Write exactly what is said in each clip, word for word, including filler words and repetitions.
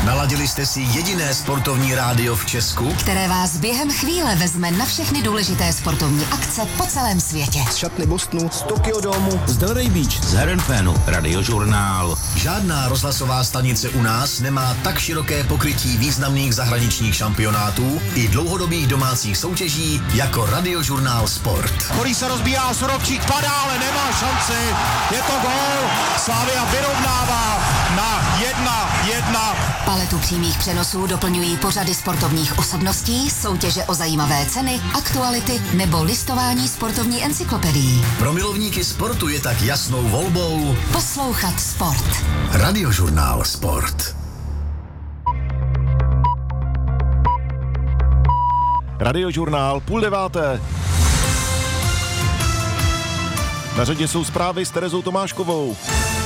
Naladili jste si jediné sportovní rádio v Česku, které vás během chvíle vezme na všechny důležité sportovní akce po celém světě. Z šatny Bostonu, z Tokyo Domu, z Delray Beach, z Herrenfénu, Radiožurnál. Žádná rozhlasová stanice u nás nemá tak široké pokrytí významných zahraničních šampionátů i dlouhodobých domácích soutěží jako Radiožurnál Sport. Holý se rozbíjá, Surovčík padá, ale nemá šanci. Je to gól. Slavia vyrovnává na jedna jedna. Paletu přímých přenosů doplňují pořady sportovních osobností, soutěže o zajímavé ceny, aktuality nebo listování sportovní encyklopedií. Pro milovníky sportu je tak jasnou volbou poslouchat sport. Radiožurnál Sport. Radiožurnál půl deváté. Na řadě jsou zprávy s Terezou Tomáškovou.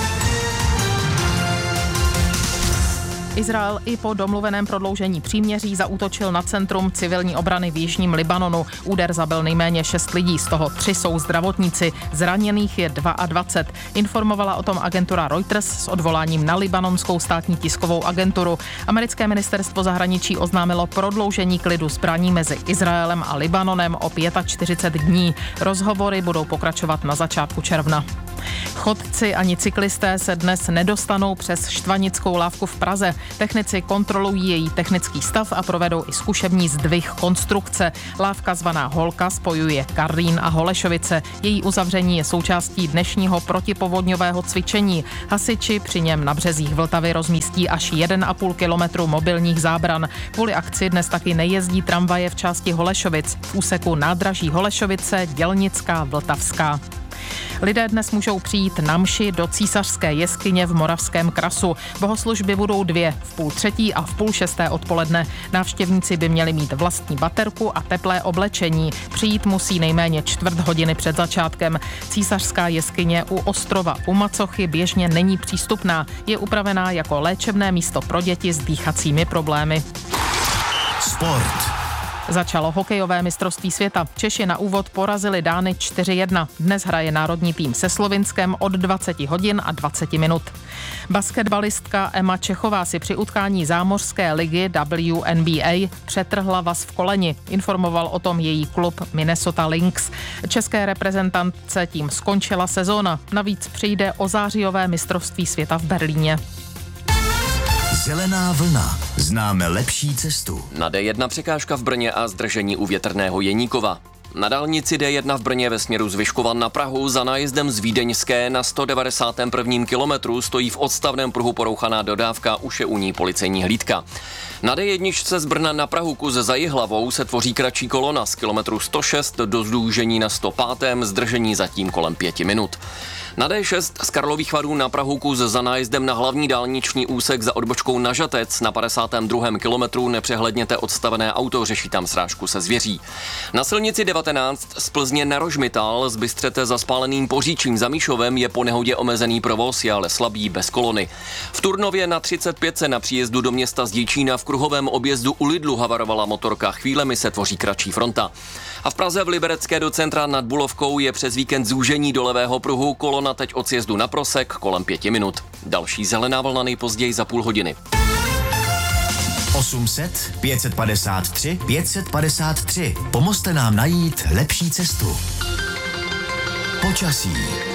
Izrael i po domluveném prodloužení příměří zaútočil na centrum civilní obrany v jižním Libanonu. Úder zabil nejméně šest lidí, z toho tři jsou zdravotníci. Zraněných je dvacet dva. Informovala o tom agentura Reuters s odvoláním na libanonskou státní tiskovou agenturu. Americké ministerstvo zahraničí oznámilo prodloužení klidu zbraní mezi Izraelem a Libanonem o čtyřicet pět dní. Rozhovory budou pokračovat na začátku června. Chodci ani cyklisté se dnes nedostanou přes Štvanickou lávku v Praze. Technici kontrolují její technický stav a provedou i zkušební zdvih konstrukce. Lávka zvaná Holka spojuje Karlín a Holešovice. Její uzavření je součástí dnešního protipovodňového cvičení. Hasiči při něm na březích Vltavy rozmístí až jeden a půl kilometru mobilních zábran. Kvůli akci dnes taky nejezdí tramvaje v části Holešovic. V úseku nádraží Holešovice, Dělnická, Vltavská. Lidé dnes můžou přijít na mši do Císařské jeskyně v Moravském Krasu. Bohoslužby budou dvě, v půl třetí a v půl šesté odpoledne. Návštěvníci by měli mít vlastní baterku a teplé oblečení. Přijít musí nejméně čtvrt hodiny před začátkem. Císařská jeskyně u ostrova u Macochy běžně není přístupná. Je upravená jako léčebné místo pro děti s dýchacími problémy. Sport. Začalo hokejové mistrovství světa. Češi na úvod porazili Dány čtyři jedna. Dnes hraje národní tým se Slovinskem od dvacet hodin a dvacet minut. Basketbalistka Emma Čechová si při utkání zámořské ligy W N B A přetrhla vaz v koleni. Informoval o tom její klub Minnesota Lynx. České reprezentantce tím skončila sezóna. Navíc přijde o zářijové mistrovství světa v Berlíně. Zelená vlna. Známe lepší cestu. Na D jedna překážka v Brně a zdržení u Větrného Jeníkova. Na dálnici D jedna v Brně ve směru z Vyškova na Prahu za nájezdem z Vídeňské na sto devadesátém prvním kilometru stojí v odstavném pruhu porouchaná dodávka, už je u ní policejní hlídka. Na D jedna z Brna na Prahu kus za Jihlavou se tvoří kratší kolona z kilometru sto šest do zdůžení na sto pátém, zdržení zatím kolem pěti minut. Na D šest z Karlových Varů na Prahu kus za nájezdem na hlavní dálniční úsek za odbočkou na Žatec na padesátém druhém kilometru nepřehledněte odstavené auto, řeší tam srážku se zvěří. Na silnici devatenáct z Plzně na Rožmitál z Bystřete za spáleným Poříčím za Míšovem je po nehodě omezený provoz, je ale slabý bez kolony. V Turnově na třicet pět na příjezdu do města z Děčína v kruhovém objezdu u Lidlu havarovala motorka, chvílemi se tvoří kratší fronta. A v Praze v Liberecké do centra nad Bulovkou je přes víkend zúžení do levého pruhu, kolona teď od sjezdu na Prosek kolem pěti minut. Další zelená vlna nejpozději za půl hodiny. osm set, pět set padesát tři, pět set padesát tři. Pomozte nám najít lepší cestu. Počasí.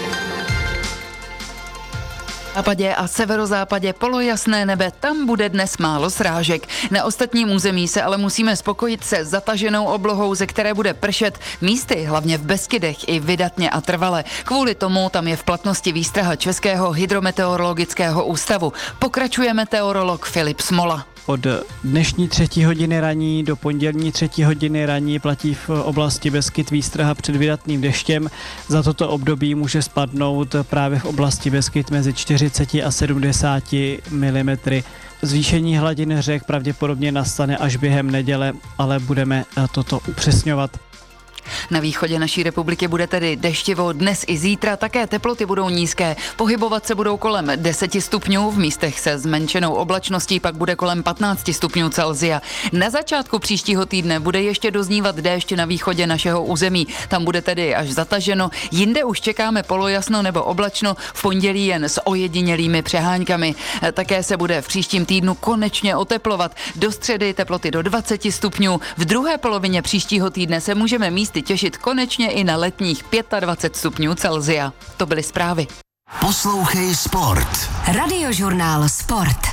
V západě a severozápadě polojasné nebe, tam bude dnes málo srážek. Na ostatním území se ale musíme spokojit se zataženou oblohou, ze které bude pršet místy, hlavně v Beskydech, i vydatně a trvale. Kvůli tomu tam je v platnosti výstraha Českého hydrometeorologického ústavu. Pokračuje meteorolog Filip Smola. Od dnešní třetí hodiny raní do pondělní třetí hodiny raní platí v oblasti Beskyd výstraha před vydatným deštěm. Za toto období může spadnout právě v oblasti Beskyd mezi čtyřicet a sedmdesát milimetrů. Zvýšení hladiny řek pravděpodobně nastane až během neděle, ale budeme toto upřesňovat. Na východě naší republiky bude tedy deštivo dnes i zítra, také teploty budou nízké. Pohybovat se budou kolem deseti stupňů, v místech se zmenšenou oblačností pak bude kolem patnácti stupňů Celsia. Na začátku příštího týdne bude ještě doznívat déšť na východě našeho území. Tam bude tedy až zataženo. Jinde už čekáme polojasno nebo oblačno, v pondělí jen s ojedinělými přeháňkami. Také se bude v příštím týdnu konečně oteplovat. Do středy teploty do dvaceti stupňů. V druhé polovině příštího týdne se můžeme místy těšit konečně i na letních dvacet pět stupňů Celsia. To byly zprávy. Poslouchej Sport. Radiožurnál Sport.